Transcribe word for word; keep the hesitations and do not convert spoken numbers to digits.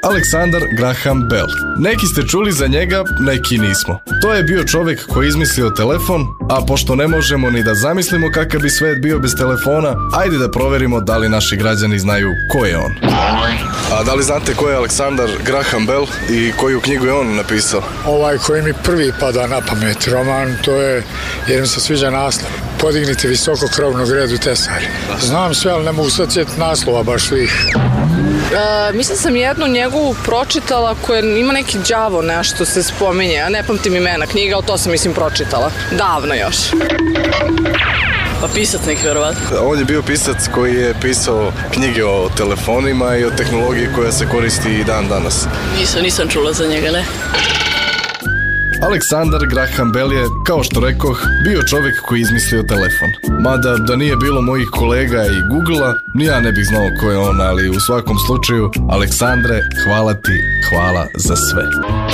Alexander Graham Bell. Neki ste čuli za njega, neki nismo. To je bio čovjek koji je izmislio telefon, a pošto ne možemo ni da zamislimo kakav bi svijet bio bez telefona, ajde da provjerimo da li naši građani znaju ko je on. A da li znate ko je Alexander Graham Bell i koju knjigu je on napisao? Ovaj koji mi prvi pada na pamet, roman, to je, jer mi se sviđa naslov. Podignite visoko krovnog redu tesari. Znam sve, ali ne mogu sad sjetiti naslova baš svih. E, mislim sam jednu njegovu pročitala koja ima neki đavo nešto se spominje, ja ne pamtim imena knjiga, ali to sam mislim pročitala. Davno još. Pa pisac neki vjerovatno. On je bio pisac koji je pisao knjige o telefonima i o tehnologiji koja se koristi i dan danas. Nisam, nisam čula za njega, ne. Alexander Graham Bell je, kao što rekoh, bio čovjek koji je izmislio telefon. Mada da nije bilo mojih kolega i Googlea, ni ja ne bih znao ko je on, ali u svakom slučaju, Aleksandre, hvala ti, hvala za sve.